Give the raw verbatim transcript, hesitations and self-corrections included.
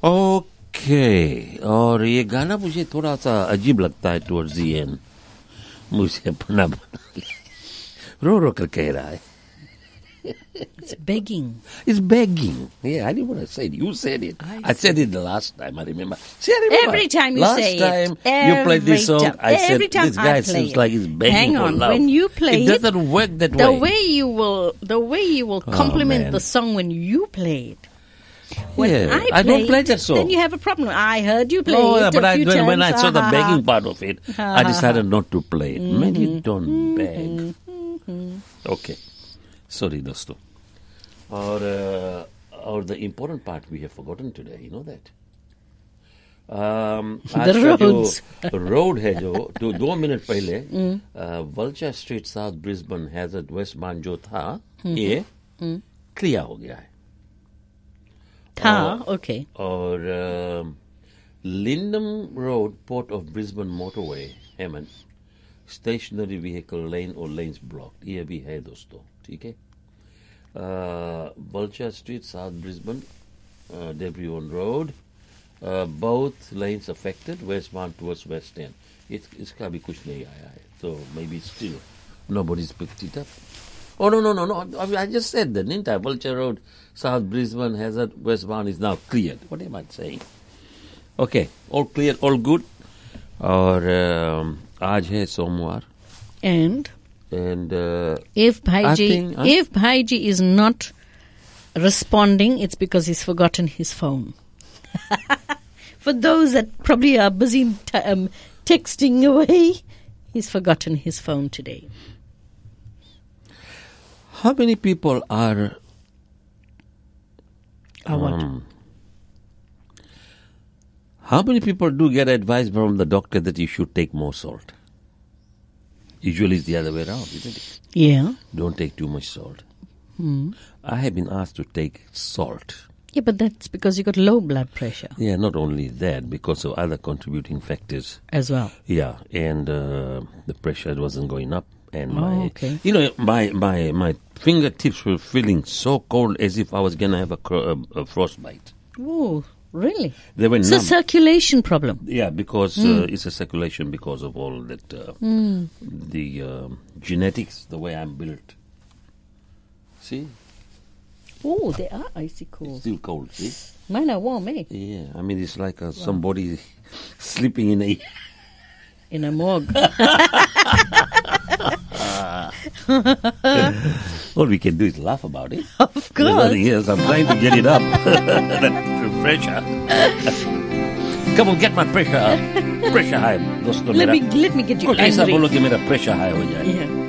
Okay, और ये गाना मुझे थोड़ा सा अजीब लगता है टुवर्ड्स द एंड. मुझे अपना रो रो कर कह रहा है. It's begging. It's begging. Yeah, I didn't want to say it. You said it. I, I said it the last time. I remember. See, I remember. Every time you last say time it. you played this song, Time. I said Every time this guy I play seems it. like he's begging Hang for on. love. When you play it, it, doesn't work that the way. way you will, the way you will compliment man. the song when you play it. When Yeah, I, I play don't play it, that song. Then you have a problem. I heard you play Oh, it yeah, but a I, few when, times. when I saw the Ha, ha, begging ha. part of it, Ha, I ha, decided not to play it. Mm-hmm. Man, you don't Mm-hmm. beg. Mm-hmm. Okay. Sorry, dosto. Or, uh, or the important part we have forgotten today, you know that? Um, The roads. जो road है जो दो दो minute पहले vulture street south Brisbane hazard waste बान जो था ये क्लियर हो गया है. था, okay. और लिंडम road port of Brisbane motorway Heman stationery vehicle लेन और लेन्स ब्लॉक, ये भी है दोस्तों. ठीक है. Vulture street south Brisbane डेब्रियन road both lanes affected, westbound towards west end. It, इसका भी कुछ नहीं आया है, so maybe still nobody's picked it up. Oh no no no no! I, I just said that, didn't I? Vulture Road, South Brisbane, Hazard, westbound is now cleared. What am I saying? Okay, all clear, all good. और um, आज है सोमवार. And and uh, if Bhaiji think, huh? if Bhaiji is not responding, it's because he's forgotten his phone. For those that probably are busy t- um, texting away, he's forgotten his phone today. How many people are... Are what? Um, how many people do get advice from the doctor that you should take more salt? Usually it's the other way around, isn't it? Yeah. Don't take too much salt. Hmm. I have been asked to take salt. Yeah, but that's because you got low blood pressure Yeah, not only that, because of other contributing factors. as well. Yeah, and uh, the pressure wasn't going up. And Oh, my, okay. you know, my, my, my fingertips were feeling so cold as if I was going to have a, cro- a, a frostbite. Oh, really? They were It's a numb. circulation problem. Yeah, because uh, it's a circulation because of all that, uh, Mm. the um genetics, the way I'm built. See? Oh, they are icy It's cold. still cold, see? Mine are warm, eh? Yeah, I mean, it's like uh, somebody sleeping in a... In a morgue. All we can do is laugh about it. Of There's course. nothing else. I'm trying to get it up. That pressure. Come on, get my pressure up. Pressure high. दोस्तों Let मेरा me let me get you कुछ ऐसा angry. बोलो कि मेरा pressure high हो जाए. Yeah.